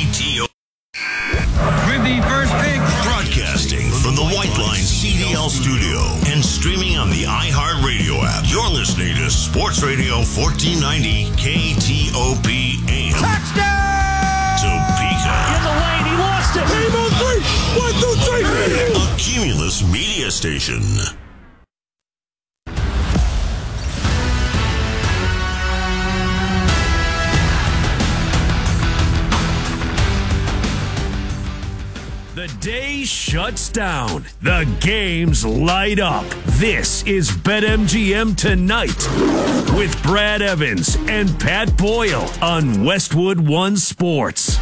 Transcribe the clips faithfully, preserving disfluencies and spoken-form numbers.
T O. With the first pick. Broadcasting from the White Line C D L studio and streaming on the iHeartRadio app. You're listening to Sports Radio fourteen ninety K T O P A M. Touchdown! Topeka. In the lane, he lost it. Game on three. One, two, three. A Cumulus media station. The day shuts down. The games light up. This is BetMGM Tonight with Brad Evans and Pat Boyle on Westwood One Sports.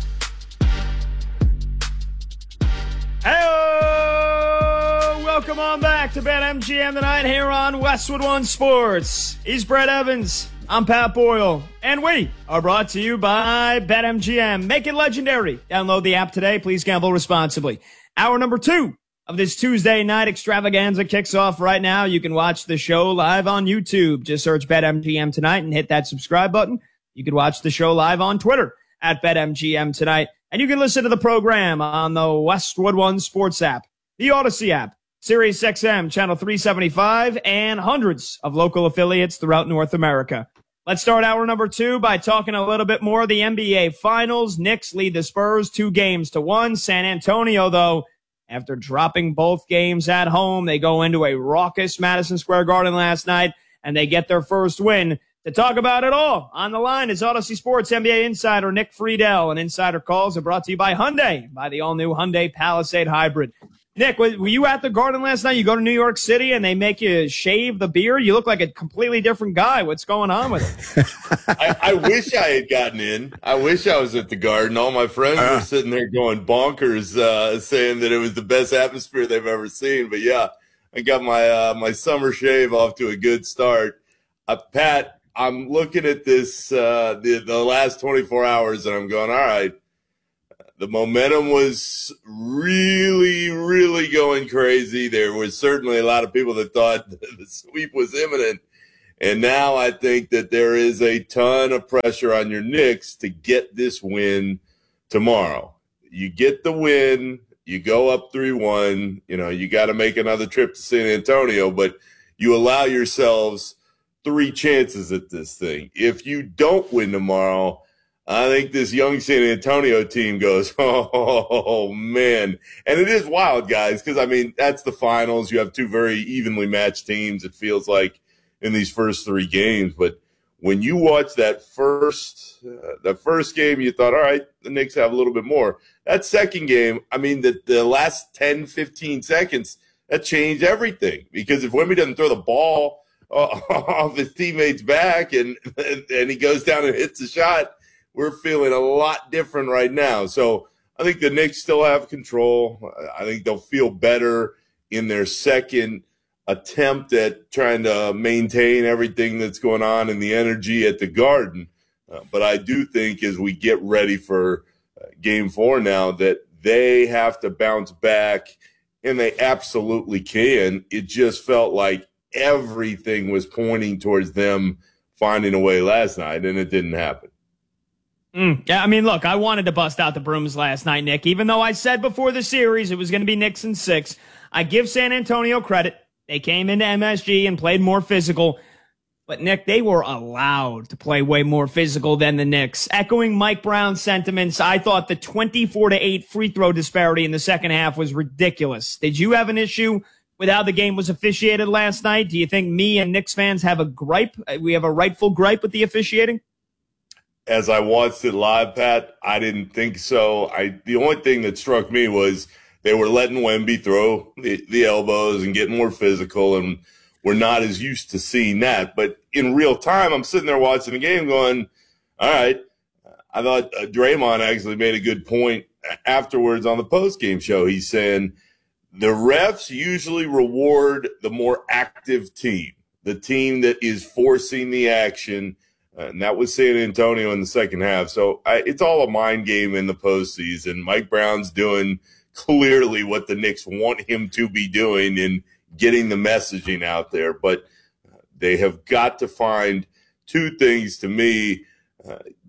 Hey, welcome on back to BetMGM Tonight here on Westwood One Sports. He's Brad Evans. I'm Pat Boyle, and we are brought to you by BetMGM. Make it legendary. Download the app today. Please gamble responsibly. Hour number two of this Tuesday night extravaganza kicks off right now. You can watch the show live on YouTube. Just search BetMGM Tonight and hit that subscribe button. You can watch the show live on Twitter at BetMGM Tonight. And you can listen to the program on the Westwood One Sports app, the Odyssey app, Sirius X M, Channel three seventy-five, and hundreds of local affiliates throughout North America. Let's start hour number two by talking a little bit more of the N B A Finals. Knicks lead the Spurs two games to one. San Antonio, though, after dropping both games at home, they go into a raucous Madison Square Garden last night, and they get their first win. To talk about it all, on the line is Odyssey Sports N B A insider Nick Friedel, and Insider Calls are brought to you by Hyundai, by the all-new Hyundai Palisade Hybrid. Nick, were you at the Garden last night? You go to New York City and they make you shave the beard? You look like a completely different guy. What's going on with it? I, I wish I had gotten in. I wish I was at the Garden. All my friends uh. were sitting there going bonkers, uh, saying that it was the best atmosphere they've ever seen. But, yeah, I got my uh, my summer shave off to a good start. Uh, Pat, I'm looking at this uh, the, the last twenty-four hours, and I'm going, all right. The momentum was really, really going crazy. There was certainly a lot of people that thought the sweep was imminent. And now I think that there is a ton of pressure on your Knicks to get this win tomorrow. You get the win, you go up three one, you know, you got to make another trip to San Antonio, but you allow yourselves three chances at this thing. If you don't win tomorrow, I think this young San Antonio team goes, oh, oh, oh man. And it is wild, guys, because, I mean, that's the finals. You have two very evenly matched teams, it feels like, in these first three games. But when you watch that first uh, that first game, you thought, all right, the Knicks have a little bit more. That second game, I mean, the, the last ten, fifteen seconds, that changed everything. Because if Wemby doesn't throw the ball off his teammate's back and, and he goes down and hits a shot, we're feeling a lot different right now. So I think the Knicks still have control. I think they'll feel better in their second attempt at trying to maintain everything that's going on and the energy at the Garden. Uh, but I do think as we get ready for uh, game four now that they have to bounce back, and they absolutely can. It just felt like everything was pointing towards them finding a way last night, and it didn't happen. Mm, yeah, I mean, look, I wanted to bust out the brooms last night, Nick. Even though I said before the series it was going to be Knicks in six, I give San Antonio credit. They came into M S G and played more physical. But, Nick, they were allowed to play way more physical than the Knicks. Echoing Mike Brown's sentiments, I thought the twenty-four to eight free throw disparity in the second half was ridiculous. Did you have an issue with how the game was officiated last night? Do you think me and Knicks fans have a gripe? We have a rightful gripe with the officiating? As I watched it live, Pat, I didn't think so. I the only thing that struck me was they were letting Wemby throw the, the elbows and get more physical, and we're not as used to seeing that. But in real time, I'm sitting there watching the game going, all right. I thought uh, Draymond actually made a good point afterwards on the postgame show. He's saying the refs usually reward the more active team, the team that is forcing the action. And that was San Antonio in the second half. So I, it's all a mind game in the postseason. Mike Brown's doing clearly what the Knicks want him to be doing in getting the messaging out there. But they have got to find two things to me. Uh,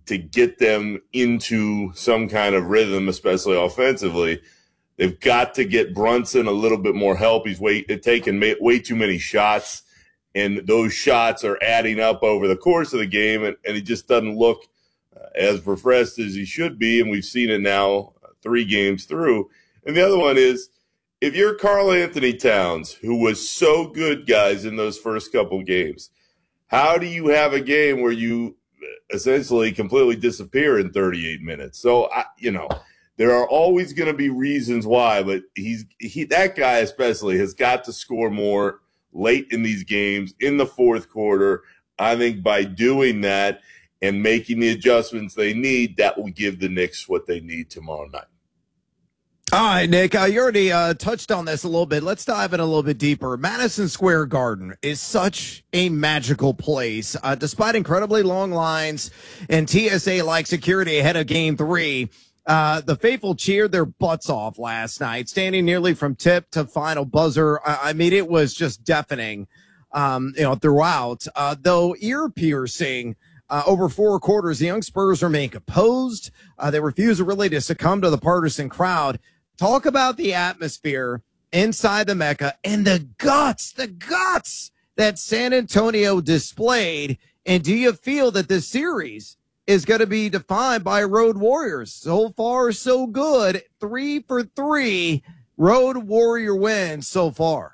to get them into some kind of rhythm, especially offensively. They've got to get Brunson a little bit more help. He's way, taking way too many shots, and those shots are adding up over the course of the game, and, and he just doesn't look uh, as refreshed as he should be, and we've seen it now uh, three games through. And the other one is, if you're Karl Anthony Towns, who was so good, guys, in those first couple games, how do you have a game where you essentially completely disappear in thirty-eight minutes? So, I, you know, there are always going to be reasons why, but he's he that guy especially has got to score more late in these games in the fourth quarter. I think by doing that and making the adjustments they need, that will give the Knicks what they need tomorrow night. All right, Nick, uh, you already uh, touched on this a little bit. Let's dive in a little bit deeper. Madison Square Garden is such a magical place. Uh, despite incredibly long lines and T S A-like security ahead of game three, uh, the faithful cheered their butts off last night, standing nearly from tip to final buzzer. I, I mean, it was just deafening, um, you know, throughout. Uh, though ear-piercing, Uh, over four quarters, the young Spurs remain composed. Uh, they refuse really to succumb to the partisan crowd. Talk about the atmosphere inside the Mecca and the guts, the guts that San Antonio displayed. And do you feel that this series is going to be defined by Road Warriors? So far, so good. Three for three Road Warrior wins so far.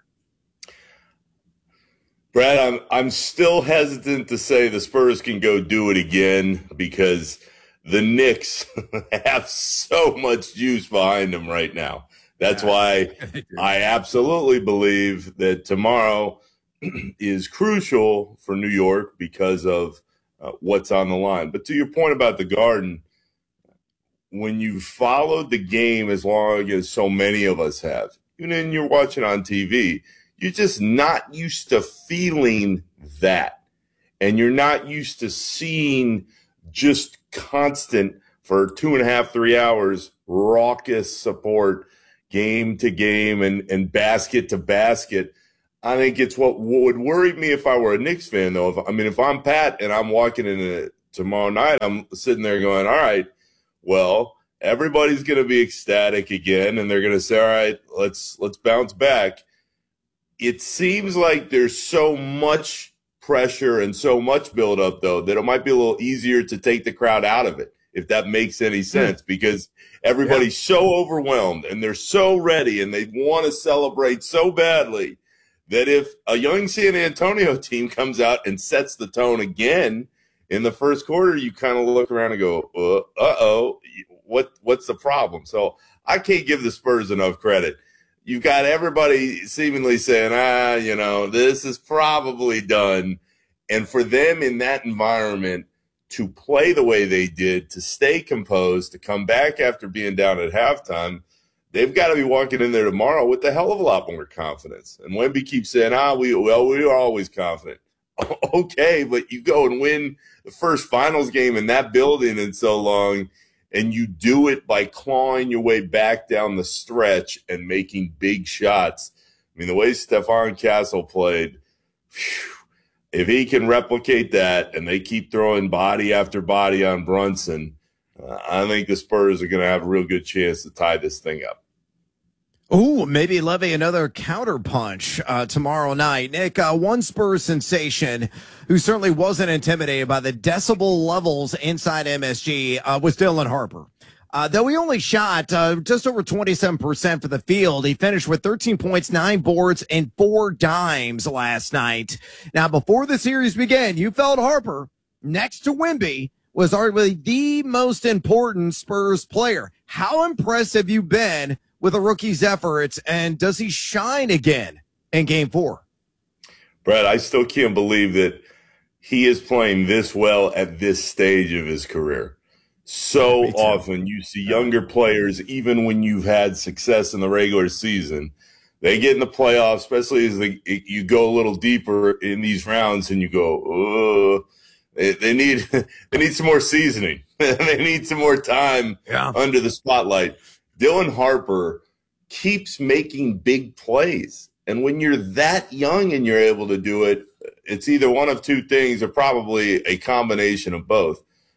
Brad, I'm I'm still hesitant to say the Spurs can go do it again because the Knicks have so much juice behind them right now. That's why I absolutely believe that tomorrow is crucial for New York because of uh, what's on the line. But to your point about the Garden, when you followed the game as long as so many of us have, even when you're watching on T V, you're just not used to feeling that. And you're not used to seeing just constant for two and a half, three hours, raucous support game to game and, and basket to basket. I think it's what would worry me if I were a Knicks fan, though. If, I mean, if I'm Pat and I'm walking in it tomorrow night, I'm sitting there going, all right, well, everybody's going to be ecstatic again. And they're going to say, all right, let's let's bounce back. It seems like there's so much pressure and so much buildup, though, that it might be a little easier to take the crowd out of it, if that makes any sense, because everybody's yeah. so overwhelmed and they're so ready and they want to celebrate so badly that if a young San Antonio team comes out and sets the tone again in the first quarter, you kind of look around and go, uh, uh-oh, what, what's the problem? So I can't give the Spurs enough credit. You've got everybody seemingly saying, ah, you know, this is probably done. And for them in that environment to play the way they did, to stay composed, to come back after being down at halftime, they've got to be walking in there tomorrow with a hell of a lot more confidence. And Wemby keeps saying, ah, we, well, we are always confident. Okay, but you go and win the first finals game in that building in so long, and you do it by clawing your way back down the stretch and making big shots. I mean, the way Stephon Castle played, whew, if he can replicate that and they keep throwing body after body on Brunson, uh, I think the Spurs are going to have a real good chance to tie this thing up. Ooh, maybe levy another counterpunch uh, tomorrow night. Nick, uh, one Spurs sensation who certainly wasn't intimidated by the decibel levels inside M S G uh, was Dylan Harper. Uh, though he only shot uh, just over twenty-seven percent for the field, he finished with thirteen points, nine boards, and four dimes last night. Now, before the series began, you felt Harper, next to Wemby, was arguably the most important Spurs player. How impressed have you been with a rookie's efforts, and does he shine again in game four? Brad, I still can't believe that he is playing this well at this stage of his career. So often you see younger players, even when you've had success in the regular season, they get in the playoffs, especially as they, you go a little deeper in these rounds and you go, oh, they, they need they need some more seasoning. They need some more time yeah. under the spotlight. Dylan Harper keeps making big plays. And when you're that young and you're able to do it, it's either one of two things or probably a combination of both.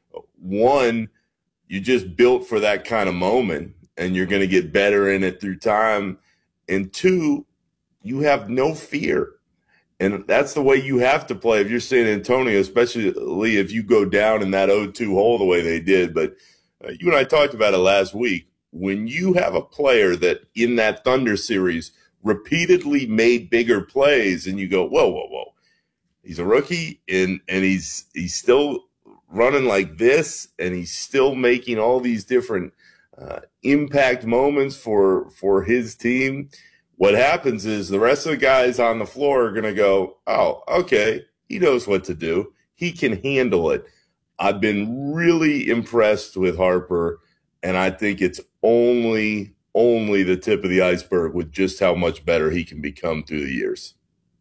one, you just built for that kind of moment, and you're going to get better in it through time. And two, you have no fear. And that's the way you have to play if you're San Antonio, especially if you go down in that oh two hole the way they did. But uh, you and I talked about it last week. When you have a player that in that Thunder series repeatedly made bigger plays, and you go, whoa, whoa, whoa, he's a rookie, and, and he's he's still running like this, and he's still making all these different uh, impact moments for for his team. What happens is the rest of the guys on the floor are going to go, oh, okay, he knows what to do. He can handle it. I've been really impressed with Harper, and I think it's only, only the tip of the iceberg with just how much better he can become through the years.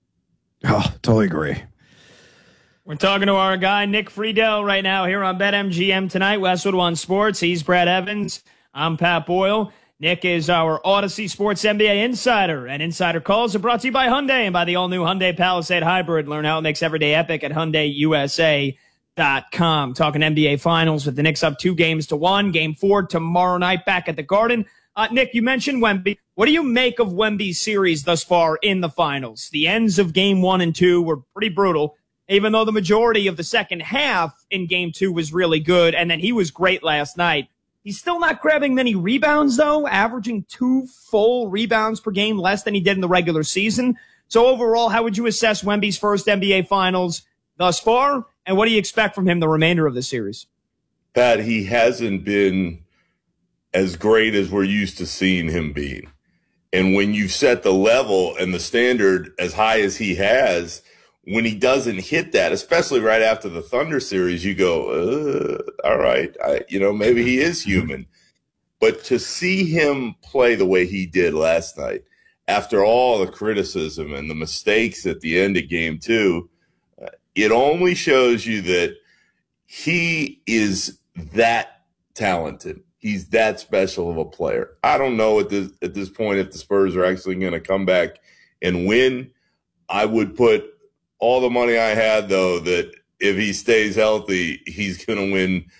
Oh, totally agree. We're talking to our guy, Nick Friedel, right now here on BetMGM tonight, Westwood One Sports. He's Brad Evans. I'm Pat Boyle. Nick is our Odyssey Sports N B A insider, and Insider Calls are brought to you by Hyundai and by the all-new Hyundai Palisade Hybrid. Learn how it makes every day epic at Hyundai U S A dot com. Talking N B A Finals with the Knicks up two games to one. Game four tomorrow night back at the Garden. Uh, Nick, you mentioned Wemby. What do you make of Wemby's series thus far in the Finals? The ends of Game one and two were pretty brutal, even though the majority of the second half in Game two was really good, and then he was great last night. He's still not grabbing many rebounds, though, averaging two full rebounds per game, less than he did in the regular season. So overall, how would you assess Wemby's first N B A Finals thus far, and what do you expect from him the remainder of the series? Pat, he hasn't been as great as we're used to seeing him being. And when you set the level and the standard as high as he has, when he doesn't hit that, especially right after the Thunder series, you go, uh, all right, I, you know, maybe he is human. But to see him play the way he did last night, after all the criticism and the mistakes at the end of game two, uh, it only shows you that he is that talented. He's that special of a player. I don't know at this, at this point if the Spurs are actually going to come back and win. I would put all the money I had, though, that if he stays healthy, he's going to win